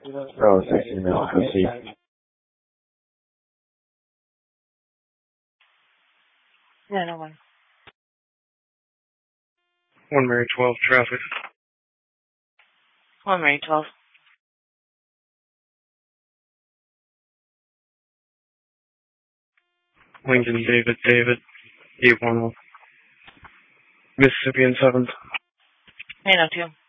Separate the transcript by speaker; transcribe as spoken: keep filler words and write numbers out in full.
Speaker 1: Bravo six email, proceed.
Speaker 2: Yeah, no one.
Speaker 3: one Mary twelve, traffic.
Speaker 2: one Mary twelve.
Speaker 3: Lincoln David David, eight one one. Mississippian seventh.
Speaker 2: eight oh two.